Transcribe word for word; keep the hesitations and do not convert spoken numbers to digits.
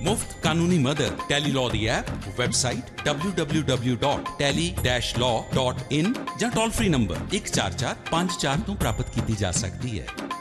ਮੁਫਤ ਕਾਨੂੰਨੀ ਮਦਦ ਟੈਲੀਲॉ ਦੀ app, website W W W dot Tally dash law dot in ਜਾਂ ਟੋਲ ਫ੍ਰੀ ਨੰਬਰ ਇੱਕ ਚਾਰ ਚਾਰ ਪੰਜ ਚਾਰ ਤੋਂ ਪ੍ਰਾਪਤ ਕੀਤੀ ਜਾ ਸਕਦੀ ਹੈ।